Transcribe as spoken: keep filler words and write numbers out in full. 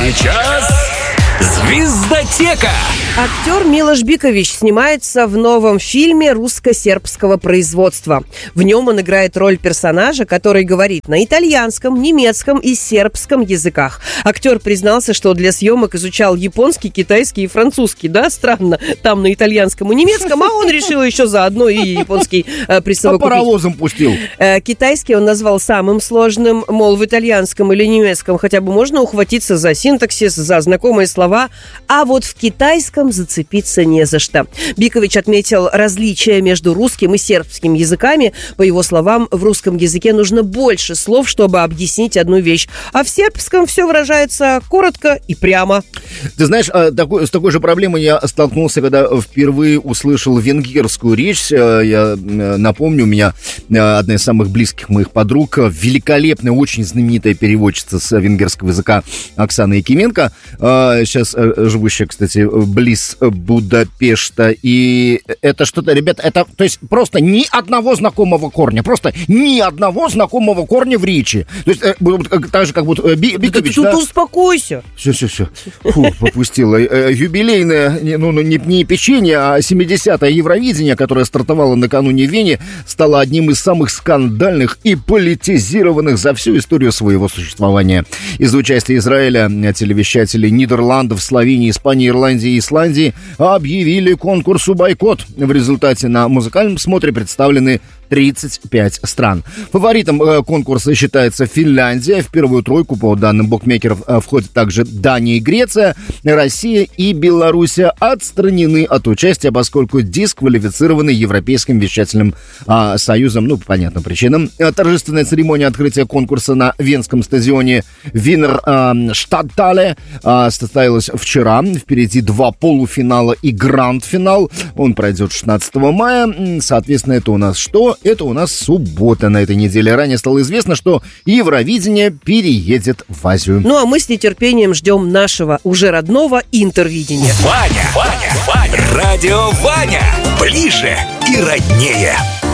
сейчас «Звездотека». Актер Милош Бикович снимается в новом фильме русско-сербского производства. В нем он играет роль персонажа, который говорит на итальянском, немецком и сербском языках. Актер признался, что для съемок изучал японский, китайский и французский. Да, странно, там на итальянском и немецком, а он решил еще заодно и японский э, присовокупить. А паровозом пустил. Э, китайский он назвал самым сложным, мол, в итальянском или немецком хотя бы можно ухватиться за синтаксис, за знакомые слова, а вот в китайском зацепиться не за что. Бикович отметил различия между русским и сербским языками. По его словам, в русском языке нужно больше слов, чтобы объяснить одну вещь, а в сербском все выражается коротко и прямо. Ты знаешь, такой, с такой же проблемой я столкнулся, когда впервые услышал венгерскую речь. Я напомню, у меня одна из самых близких моих подруг, великолепная, очень знаменитая переводчица с венгерского языка Оксана Якименко, сейчас живущая, кстати, близ Будапешта. И это что-то, ребята, это, то есть просто ни одного знакомого корня, просто ни одного знакомого корня в речи. То есть так же, как вот Бикович, да? Тут успокойся. Все, все, все. Фу, попустила. Юбилейное, ну, не, не печенье, а семидесятое Евровидение, которое стартовало накануне в Вене, стало одним из самых скандальных и политизированных за всю историю своего существования. Из-за участия Израиля телевещатели Нидерландов, Словении, Испании, Ирландии и Исландии объявили конкурсу бойкот. В результате на музыкальном смотре представлены тридцать пять стран. Фаворитом э, конкурса считается Финляндия. В первую тройку, по данным букмекеров, э, входят также Дания и Греция. Россия и Белоруссия отстранены от участия, поскольку дисквалифицированы Европейским вещательным э, союзом, ну, по понятным причинам. Торжественная церемония открытия конкурса на Венском стадионе Винерштадтале э, состоялась вчера. Впереди два полуфинала и гранд-финал. Он пройдет шестнадцатого мая. Соответственно, это у нас что? Это у нас суббота на этой неделе. Ранее стало известно, что Евровидение переедет в Азию. Ну, а мы с нетерпением ждем нашего уже родного Интервидения. Ваня, Ваня, Ваня, радио Ваня. Ближе и роднее.